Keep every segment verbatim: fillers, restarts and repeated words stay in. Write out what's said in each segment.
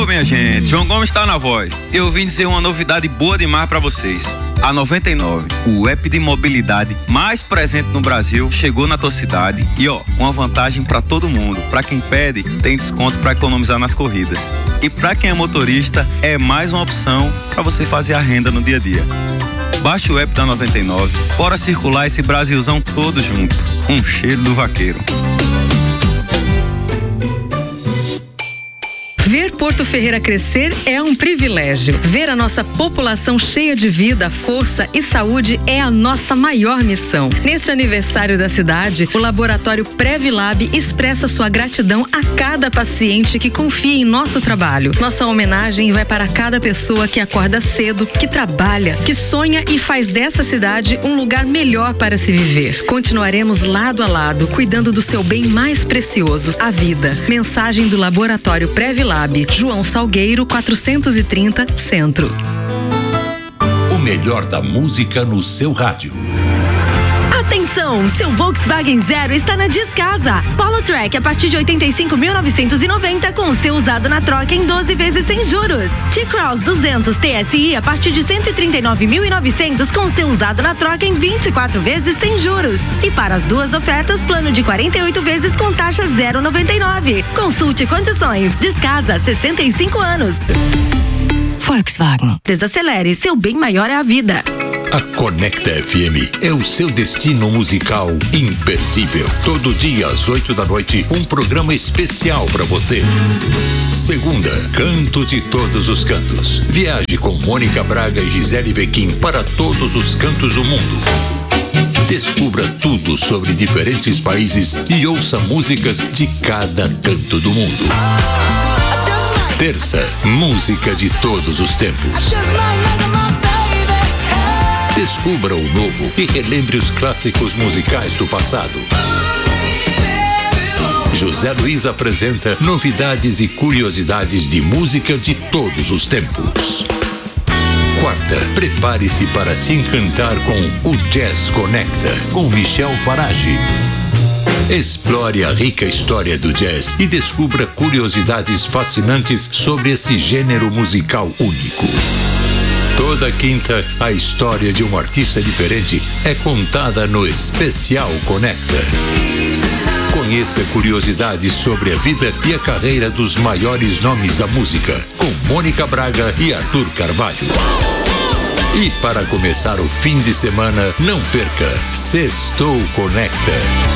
Alô, minha gente, João Gomes está na voz. Eu vim dizer uma novidade boa demais para vocês. A noventa e nove, o app de mobilidade mais presente no Brasil, chegou na tua cidade e ó, uma vantagem para todo mundo. Para quem pede, tem desconto para economizar nas corridas. E para quem é motorista, é mais uma opção para você fazer a renda no dia a dia. Baixe o app da noventa e nove, bora circular esse Brasilzão todo junto. Um cheiro do vaqueiro. Ver Porto Ferreira crescer é um privilégio. Ver a nossa população cheia de vida, força e saúde é a nossa maior missão. Neste aniversário da cidade, o Laboratório Previlab expressa sua gratidão a cada paciente que confia em nosso trabalho. Nossa homenagem vai para cada pessoa que acorda cedo, que trabalha, que sonha e faz dessa cidade um lugar melhor para se viver. Continuaremos lado a lado, cuidando do seu bem mais precioso, a vida. Mensagem do Laboratório Previlab. João Salgueiro, quatrocentos e trinta, Centro. O melhor da música no seu rádio. Atenção, seu Volkswagen Zero está na Descasa. Polo Track a partir de oitenta e cinco mil novecentos e noventa com o seu usado na troca em doze vezes sem juros. T-Cross duzentos T S I a partir de cento e trinta e nove mil e novecentos com o seu usado na troca em vinte e quatro vezes sem juros. E para as duas ofertas, plano de quarenta e oito vezes com taxa zero vírgula noventa e nove. Consulte condições. Descasa, sessenta e cinco anos. Volkswagen. Desacelere, seu bem maior é a vida. A Conecta F M é o seu destino musical imperdível. Todo dia às oito da noite, um programa especial para você. Segunda, Canto de Todos os Cantos. Viaje com Mônica Braga e Gisele Bequim para todos os cantos do mundo. Descubra tudo sobre diferentes países e ouça músicas de cada canto do mundo. Terça, música de todos os tempos. Descubra o novo e relembre os clássicos musicais do passado. José Luiz apresenta novidades e curiosidades de música de todos os tempos. Quarta, prepare-se para se encantar com o Jazz Conecta, com Michel Farage. Explore a rica história do jazz e descubra curiosidades fascinantes sobre esse gênero musical único. Toda quinta, a história de um artista diferente é contada no Especial Conecta. Conheça curiosidades sobre a vida e a carreira dos maiores nomes da música, com Mônica Braga e Arthur Carvalho. E para começar o fim de semana, não perca Sextou Conecta.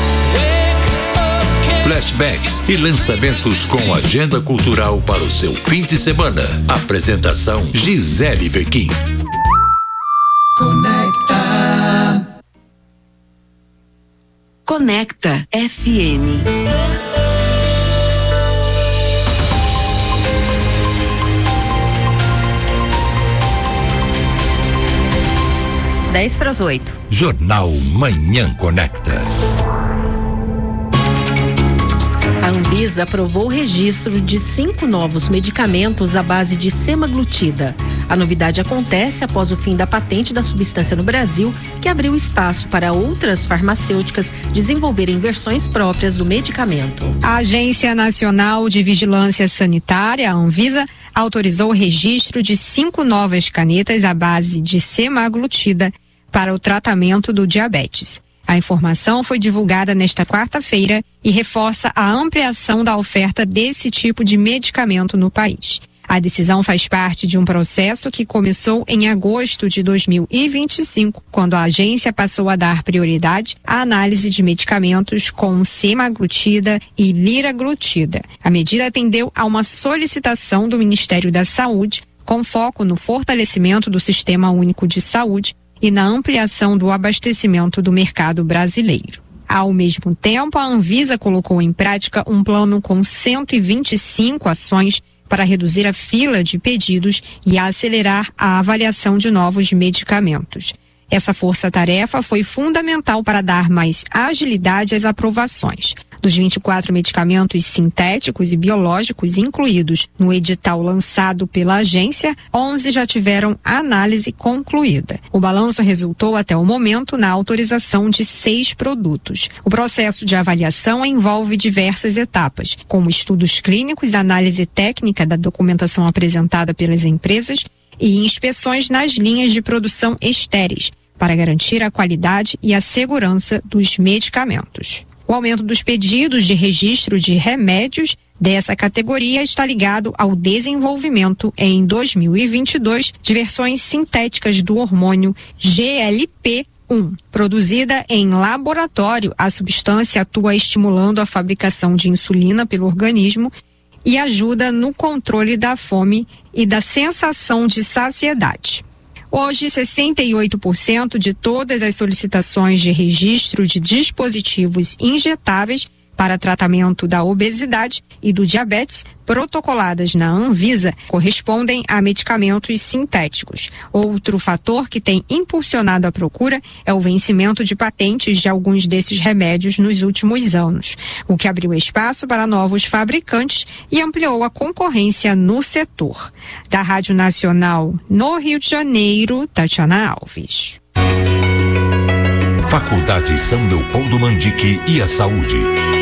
Flashbacks e lançamentos com agenda cultural para o seu fim de semana. Apresentação Gisele Bequim. Conecta. Conecta F M. Dez para as oito. Jornal Manhã Conecta. A Anvisa aprovou o registro de cinco novos medicamentos à base de semaglutida. A novidade acontece após o fim da patente da substância no Brasil, que abriu espaço para outras farmacêuticas desenvolverem versões próprias do medicamento. A Agência Nacional de Vigilância Sanitária, a Anvisa, autorizou o registro de cinco novas canetas à base de semaglutida para o tratamento do diabetes. A informação foi divulgada nesta quarta-feira e reforça a ampliação da oferta desse tipo de medicamento no país. A decisão faz parte de um processo que começou em agosto de dois mil e vinte e cinco, quando a agência passou a dar prioridade à análise de medicamentos com semaglutida e liraglutida. A medida atendeu a uma solicitação do Ministério da Saúde, com foco no fortalecimento do Sistema Único de Saúde e na ampliação do abastecimento do mercado brasileiro. Ao mesmo tempo, a Anvisa colocou em prática um plano com cento e vinte e cinco ações para reduzir a fila de pedidos e acelerar a avaliação de novos medicamentos. Essa força-tarefa foi fundamental para dar mais agilidade às aprovações. Dos vinte e quatro medicamentos sintéticos e biológicos incluídos no edital lançado pela agência, onze já tiveram análise concluída. O balanço resultou até o momento na autorização de seis produtos. O processo de avaliação envolve diversas etapas, como estudos clínicos, análise técnica da documentação apresentada pelas empresas e inspeções nas linhas de produção estéreis, para garantir a qualidade e a segurança dos medicamentos. O aumento dos pedidos de registro de remédios dessa categoria está ligado ao desenvolvimento em dois mil e vinte e dois de versões sintéticas do hormônio G L P um. Produzida em laboratório, a substância atua estimulando a fabricação de insulina pelo organismo e ajuda no controle da fome e da sensação de saciedade. Hoje, sessenta e oito por cento de todas as solicitações de registro de dispositivos injetáveis para tratamento da obesidade e do diabetes protocoladas na Anvisa correspondem a medicamentos sintéticos. Outro fator que tem impulsionado a procura é o vencimento de patentes de alguns desses remédios nos últimos anos, o que abriu espaço para novos fabricantes e ampliou a concorrência no setor. Da Rádio Nacional no Rio de Janeiro, Tatiana Alves. Faculdade São Leopoldo Mandique e a Saúde.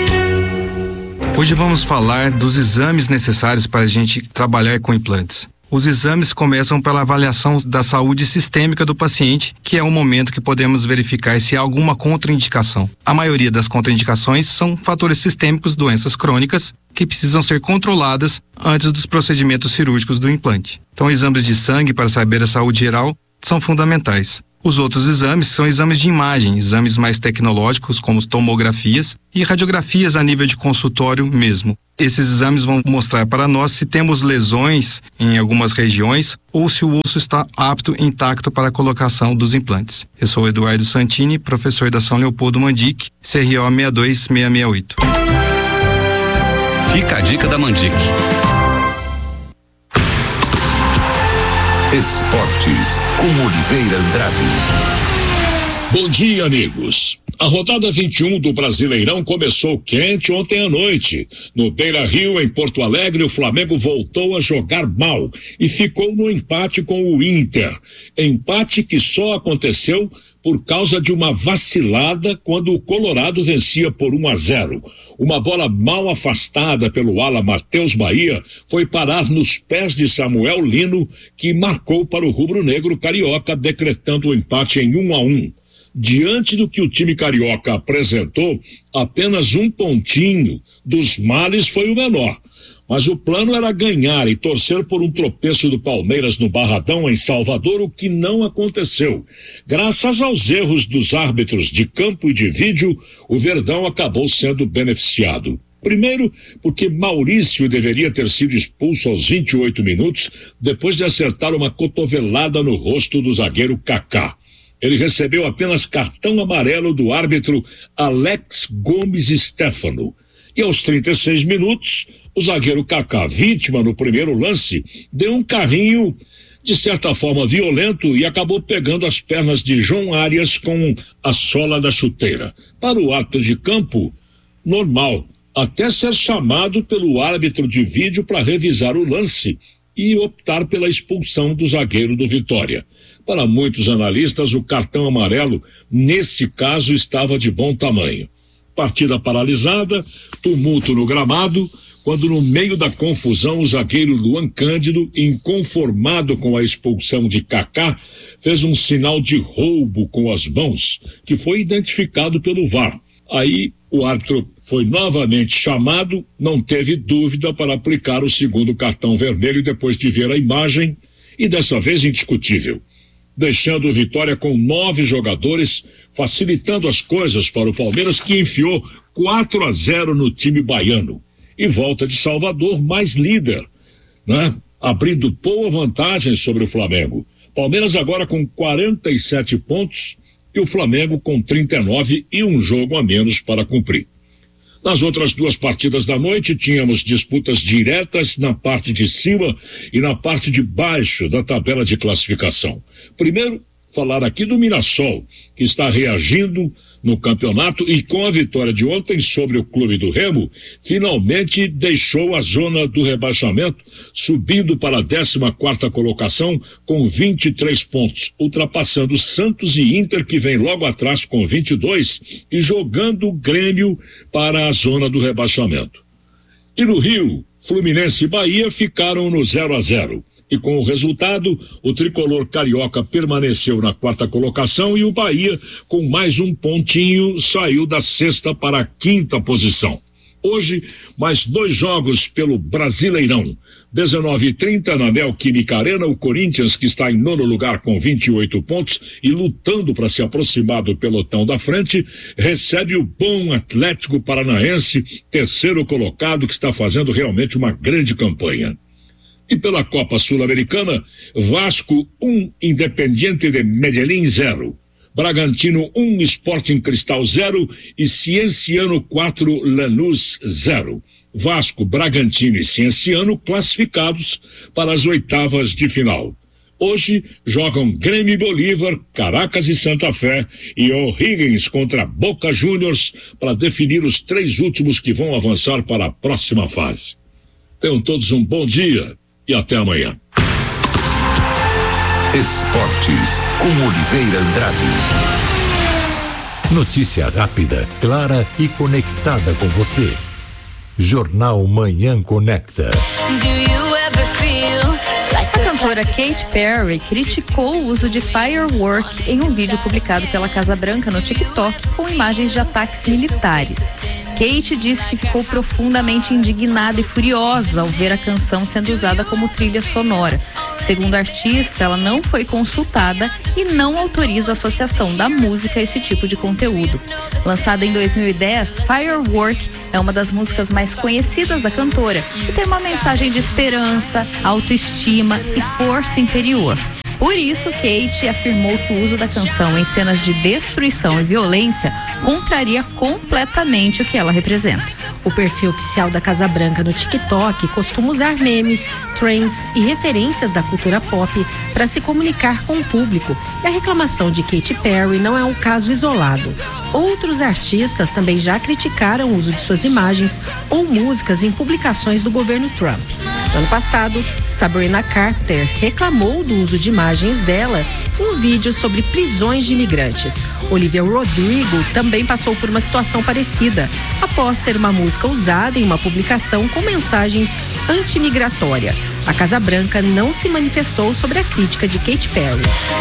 Hoje vamos falar dos exames necessários para a gente trabalhar com implantes. Os exames começam pela avaliação da saúde sistêmica do paciente, que é o momento que podemos verificar se há alguma contraindicação. A maioria das contraindicações são fatores sistêmicos, doenças crônicas, que precisam ser controladas antes dos procedimentos cirúrgicos do implante. Então, exames de sangue para saber a saúde geral são fundamentais. Os outros exames são exames de imagem, exames mais tecnológicos, como tomografias e radiografias a nível de consultório mesmo. Esses exames vão mostrar para nós se temos lesões em algumas regiões ou se o osso está apto, intacto para a colocação dos implantes. Eu sou o Eduardo Santini, professor da São Leopoldo Mandique, C R O seis dois seis seis oito. Fica a dica da Mandique. Esportes, com Oliveira Andrade. Bom dia, amigos. A rodada vinte e um do Brasileirão começou quente ontem à noite. No Beira-Rio, em Porto Alegre, o Flamengo voltou a jogar mal e ficou no empate com o Inter. Empate que só aconteceu por causa de uma vacilada quando o Colorado vencia por um a zero. Uma bola mal afastada pelo ala Matheus Bahia foi parar nos pés de Samuel Lino, que marcou para o rubro-negro carioca, decretando o empate em um a um. Diante do que o time carioca apresentou, apenas um pontinho dos males foi o menor. Mas o plano era ganhar e torcer por um tropeço do Palmeiras no Barradão, em Salvador, o que não aconteceu. Graças aos erros dos árbitros de campo e de vídeo, o Verdão acabou sendo beneficiado. Primeiro, porque Maurício deveria ter sido expulso aos vinte e oito minutos, depois de acertar uma cotovelada no rosto do zagueiro Kaká. Ele recebeu apenas cartão amarelo do árbitro Alex Gomes Stefano. E aos trinta e seis minutos, o zagueiro Kaká, vítima no primeiro lance, deu um carrinho de certa forma violento e acabou pegando as pernas de João Arias com a sola da chuteira. Para o árbitro de campo, normal, até ser chamado pelo árbitro de vídeo para revisar o lance e optar pela expulsão do zagueiro do Vitória. Para muitos analistas, o cartão amarelo, nesse caso, estava de bom tamanho. Partida paralisada, tumulto no gramado, quando no meio da confusão o zagueiro Luan Cândido, inconformado com a expulsão de Kaká, fez um sinal de roubo com as mãos, que foi identificado pelo V A R. Aí o árbitro foi novamente chamado, não teve dúvida para aplicar o segundo cartão vermelho depois de ver a imagem, e dessa vez indiscutível, deixando o Vitória com nove jogadores, facilitando as coisas para o Palmeiras, que enfiou quatro a zero no time baiano. E volta de Salvador mais líder, né? Abrindo boa vantagem sobre o Flamengo. Palmeiras agora com quarenta e sete pontos e o Flamengo com trinta e nove e um jogo a menos para cumprir. Nas outras duas partidas da noite, tínhamos disputas diretas na parte de cima e na parte de baixo da tabela de classificação. Primeiro, falar aqui do Mirassol, que está reagindo no campeonato e com a vitória de ontem sobre o Clube do Remo, finalmente deixou a zona do rebaixamento, subindo para a décima quarta colocação com vinte e três pontos, ultrapassando Santos e Inter, que vem logo atrás com vinte e dois, e jogando o Grêmio para a zona do rebaixamento. E no Rio, Fluminense e Bahia ficaram no zero a zero. E com o resultado, o tricolor carioca permaneceu na quarta colocação e o Bahia, com mais um pontinho, saiu da sexta para a quinta posição. Hoje, mais dois jogos pelo Brasileirão. dezenove e trinta na Neoquímica Arena, o Corinthians, que está em nono lugar com vinte e oito pontos e lutando para se aproximar do pelotão da frente, recebe o bom Atlético Paranaense, terceiro colocado, que está fazendo realmente uma grande campanha. E pela Copa Sul-Americana, Vasco um, Independiente de Medellín zero. Bragantino um, Sporting Cristal zero e Cienciano quatro, Lanús zero. Vasco, Bragantino e Cienciano classificados para as oitavas de final. Hoje jogam Grêmio e Bolívar, Caracas e Santa Fé e O'Higgins contra Boca Juniors para definir os três últimos que vão avançar para a próxima fase. Tenham todos um bom dia e até amanhã. Esportes com Oliveira Andrade. Notícia rápida, clara e conectada com você. Jornal Manhã Conecta. A cantora Katy Perry criticou o uso de firework em um vídeo publicado pela Casa Branca no TikTok com imagens de ataques militares. Katy disse que ficou profundamente indignada e furiosa ao ver a canção sendo usada como trilha sonora. Segundo a artista, ela não foi consultada e não autoriza a associação da música a esse tipo de conteúdo. Lançada em dois mil e dez, Firework é uma das músicas mais conhecidas da cantora e tem uma mensagem de esperança, autoestima e força interior. Por isso, Katy afirmou que o uso da canção em cenas de destruição e violência contraria completamente o que ela representa. O perfil oficial da Casa Branca no TikTok costuma usar memes, trends e referências da cultura pop para se comunicar com o público. E a reclamação de Katy Perry não é um caso isolado. Outros artistas também já criticaram o uso de suas imagens ou músicas em publicações do governo Trump. No ano passado, Sabrina Carpenter reclamou do uso de imagens dela em um vídeo sobre prisões de imigrantes. Olivia Rodrigo também passou por uma situação parecida, após ter uma música usada em uma publicação com mensagens anti-migratória. A Casa Branca não se manifestou sobre a crítica de Katy Perry.